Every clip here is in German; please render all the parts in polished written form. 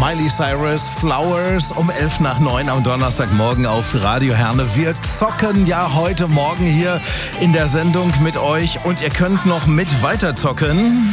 Miley Cyrus, Flowers um 8:55 am Donnerstagmorgen auf Radio Herne. Wir zocken ja heute Morgen hier in der Sendung mit euch und ihr könnt noch mit weiter zocken.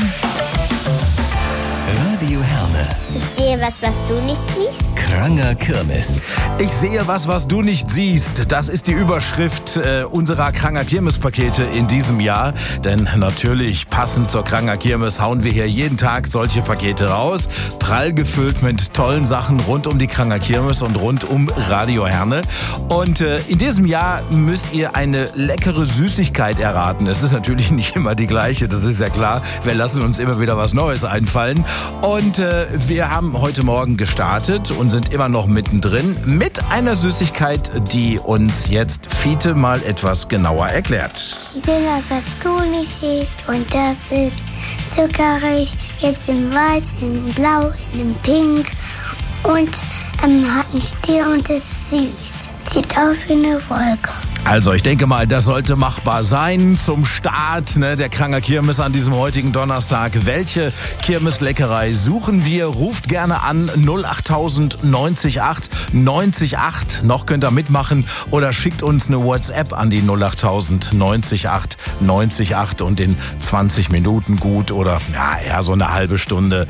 Radio Herne. Ich sehe was du nicht siehst. Kranger Kirmes. Ich sehe was du nicht siehst. Das ist die Überschrift unserer Kranger Kirmes-Pakete in diesem Jahr. Denn natürlich, passend zur Kranger Kirmes, hauen wir hier jeden Tag solche Pakete raus. Prall gefüllt mit tollen Sachen rund um die Kranger Kirmes und rund um Radio Herne. Und in diesem Jahr müsst ihr eine leckere Süßigkeit erraten. Es ist natürlich nicht immer die gleiche, das ist ja klar. Wir lassen uns immer wieder was Neues einfallen. Und wir haben heute Morgen gestartet und sind immer noch mittendrin mit einer Süßigkeit, die uns jetzt Fiete mal etwas genauer erklärt. Ich sehe was du nicht siehst und das ist zuckerig. Gibt's in weiß, in blau, in pink und hat einen Stiel und ist süß. Sieht aus wie eine Wolke. Also ich denke mal, das sollte machbar sein zum Start der Kranger Kirmes an diesem heutigen Donnerstag. Welche Kirmesleckerei suchen wir? Ruft gerne an 08000 90 8 90 8. Noch könnt ihr mitmachen oder schickt uns eine WhatsApp an die 08000 90 8 90 8 und in 20 Minuten gut oder ja so eine halbe Stunde.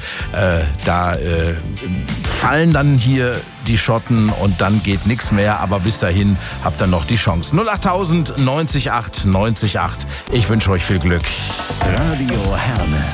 Fallen dann hier die Schotten und dann geht nichts mehr. Aber bis dahin habt ihr noch die Chance. 08000 90 8 90 8. Ich wünsche euch viel Glück. Radio Herne.